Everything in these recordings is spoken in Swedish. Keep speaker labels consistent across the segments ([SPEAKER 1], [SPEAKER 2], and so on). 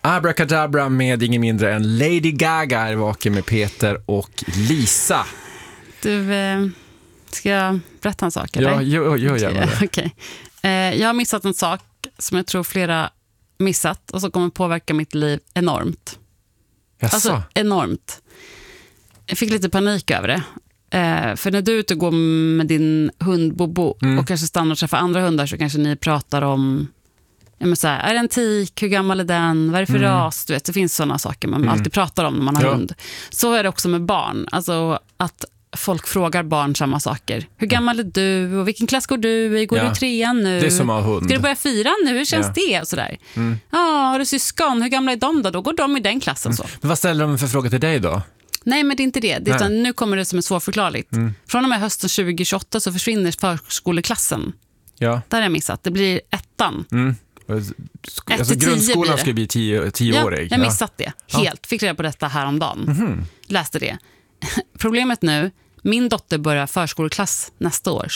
[SPEAKER 1] Abracadabra med ingen mindre än Lady Gaga är vaken med Peter och Lisa.
[SPEAKER 2] Du, ska jag berätta en sak? Eller?
[SPEAKER 1] Ja, gör gärna det.
[SPEAKER 2] Okay. Jag har missat en sak som jag tror flera missat och som kommer påverka mitt liv enormt.
[SPEAKER 1] Jaså?
[SPEAKER 2] Alltså enormt. Jag fick lite panik över det. För när du är ute och går med din hund Bobo och kanske stannar och träffar andra hundar, så kanske ni pratar om så här, är det en tik? Hur gammal är den? Vad är det för ras? Du vet, det finns sådana saker man alltid pratar om när man har hund. Så är det också med barn. Alltså att folk frågar barn samma saker. Hur gammal är du? Och vilken klass går du i? Går du i 3:an nu?
[SPEAKER 1] Det är som att ha hund.
[SPEAKER 2] Ska du börja 4:an nu? Hur känns det? Och sådär. Har du syskon? Hur gamla är de då? Då går de i den klassen. Så.
[SPEAKER 1] Men vad ställer de för fråga till dig då?
[SPEAKER 2] Nej, men det är inte det. Utan nu kommer det som är svårförklarligt. Från och med hösten 2028 så försvinner förskoleklassen.
[SPEAKER 1] Ja.
[SPEAKER 2] Där har jag missat. Det blir 1:an.
[SPEAKER 1] Alltså grundskolan ska bli 10-årig.
[SPEAKER 2] Jag missat det. Helt. Fick reda på detta häromdagen. Läste det. Problemet nu, min dotter börjar förskoleklass nästa år,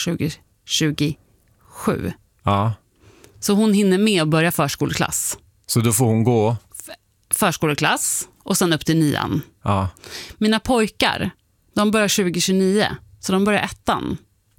[SPEAKER 2] 2027.
[SPEAKER 1] Ja.
[SPEAKER 2] Så hon hinner med att börja förskoleklass.
[SPEAKER 1] Så då får hon gå?
[SPEAKER 2] Förskoleklass och sen upp till 9:an.
[SPEAKER 1] Ja.
[SPEAKER 2] Mina pojkar, de börjar 2029. Så de börjar 1:an.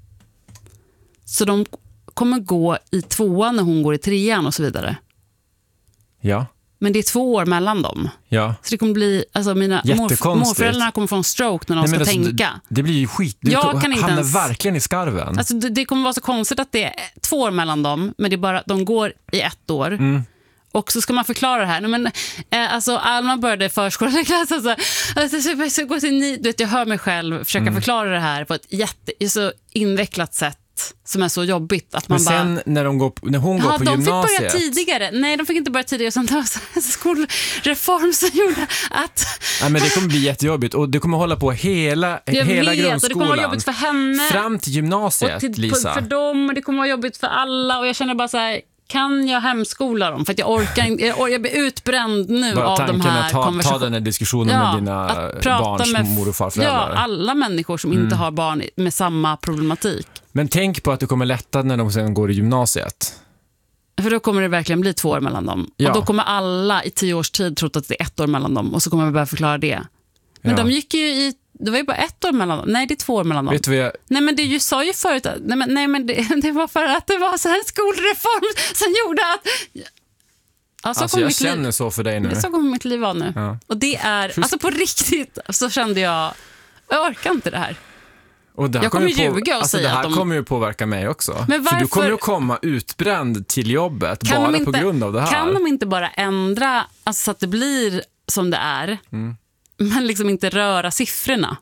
[SPEAKER 2] Så de kommer gå i 2:an när hon går i 3:an och så vidare.
[SPEAKER 1] Ja.
[SPEAKER 2] Men det är 2 år mellan dem.
[SPEAKER 1] Ja.
[SPEAKER 2] Så det kommer bli, alltså mina morföräldrarna kommer få en stroke när de ska tänka.
[SPEAKER 1] Det blir ju skit. Du hamnar verkligen i skarven.
[SPEAKER 2] Alltså det kommer vara så konstigt att det är 2 år mellan dem, men det är bara, de går i 1 år. Och så ska man förklara det här. Men, alltså, Alma började förskoleklass. Så gå till du vet, jag hör mig själv försöka förklara det här på ett så invecklat sätt som är så jobbigt att man. Men
[SPEAKER 1] sen
[SPEAKER 2] bara,
[SPEAKER 1] när hon går på gymnasiet.
[SPEAKER 2] De fick börja tidigare. Nej, de fick inte börja tidigare. Sånt var en skolreform som gjorde att.
[SPEAKER 1] Nej, men det kommer bli jättejobbigt och det kommer hålla på hela grundskolan.
[SPEAKER 2] Och det kommer vara jobbigt för henne.
[SPEAKER 1] Fram till gymnasiet,
[SPEAKER 2] och
[SPEAKER 1] Lisa.
[SPEAKER 2] För dem, och det kommer vara jobbigt för alla. Och jag känner bara så här, kan jag hemskola dem? För att jag orkar inte, jag blir utbränd nu bara av de här konversationerna.
[SPEAKER 1] Ta den här diskussionen med dina barns mor- och farföräldrar.
[SPEAKER 2] Ja, alla människor som inte har barn med samma problematik.
[SPEAKER 1] Men tänk på att det kommer lätta när de sen går i gymnasiet.
[SPEAKER 2] För då kommer det verkligen bli 2 år mellan dem.
[SPEAKER 1] Ja.
[SPEAKER 2] Och då kommer alla i 10 års tid trott att det är 1 år mellan dem. Och så kommer vi börja förklara det. Men de gick ju det var ju bara 1 år mellan dem. Nej, det är 2 år mellan dem.
[SPEAKER 1] Vet du vad
[SPEAKER 2] Nej, men det sa ju förut. Nej, men det var för att det var så här en skolreform som gjorde att.
[SPEAKER 1] Alltså jag känner så för dig nu.
[SPEAKER 2] Så kommer mitt liv vara nu. Ja. Och det är, alltså på riktigt så kände jag orkar inte det här.
[SPEAKER 1] Och det här
[SPEAKER 2] jag kommer ljuga och säga
[SPEAKER 1] det här
[SPEAKER 2] att
[SPEAKER 1] kommer ju påverka mig också.
[SPEAKER 2] Men varför,
[SPEAKER 1] för du kommer ju komma utbränd till jobbet bara på grund av det här.
[SPEAKER 2] Kan de inte bara ändra alltså, så att det blir som det är, men liksom inte röra siffrorna?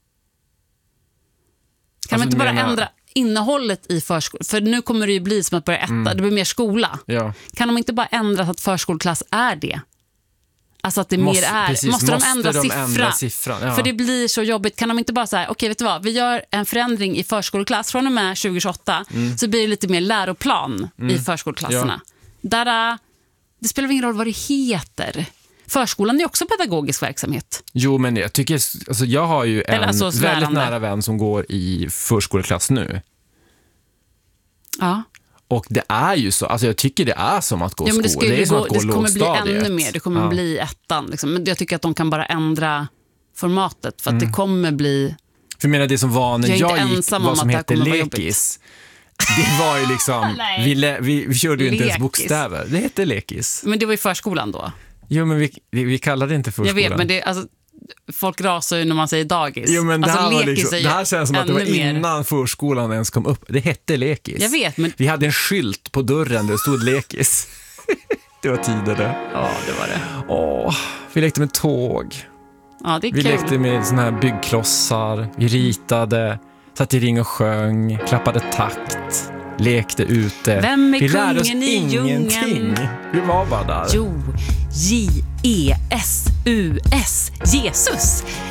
[SPEAKER 2] Kan de inte bara ändra innehållet i förskolan? För nu kommer det ju bli som att börja det blir mer skola.
[SPEAKER 1] Ja.
[SPEAKER 2] Kan de inte bara ändra så att förskoleklass är det? Alltså att det mer är.
[SPEAKER 1] Precis,
[SPEAKER 2] måste de ändra
[SPEAKER 1] siffran? Ja.
[SPEAKER 2] För det blir så jobbigt. Kan de inte bara säga, okej, vet du vad? Vi gör en förändring i förskoleklass från och med 2028 så blir det lite mer läroplan i förskoleklasserna. Ja. Det spelar ingen roll vad det heter. Förskolan är också pedagogisk verksamhet.
[SPEAKER 1] Jo, men jag tycker, alltså jag har ju en väldigt nära vän som går i förskoleklass nu.
[SPEAKER 2] Ja.
[SPEAKER 1] Och det är ju så, alltså jag tycker det är som att gå skola. Det är som att gå lågstadiet.
[SPEAKER 2] Det kommer bli ännu mer, det kommer bli 1:an. Liksom. Men jag tycker att de kan bara ändra formatet för att det kommer bli.
[SPEAKER 1] För jag menar det som var när jag gick, vad som hette lekis. Det var ju liksom, vi körde ju inte ens bokstäver. Det hette lekis.
[SPEAKER 2] Men det var ju förskolan då.
[SPEAKER 1] Jo, men vi kallade det inte förskolan.
[SPEAKER 2] Jag vet, men det, alltså, folk rasar ju när man säger dagis.
[SPEAKER 1] Jo, men det här,
[SPEAKER 2] lekis
[SPEAKER 1] det här känns som att det var innan förskolan ens kom upp. Det hette lekis.
[SPEAKER 2] Jag vet, men.
[SPEAKER 1] Vi hade en skylt på dörren där det stod lekis. Det var tider det.
[SPEAKER 2] Ja, det var det.
[SPEAKER 1] Vi lekte med tåg.
[SPEAKER 2] Ja, det är
[SPEAKER 1] vi
[SPEAKER 2] kul.
[SPEAKER 1] lekte med såna här byggklossar. Vi ritade, satt i ring och sjöng, klappade takt, lekte ute.
[SPEAKER 2] Vem är
[SPEAKER 1] vi lärde oss
[SPEAKER 2] kungen i
[SPEAKER 1] ingenting. Vi var bara där.
[SPEAKER 2] Jo, Jesus. Jesus.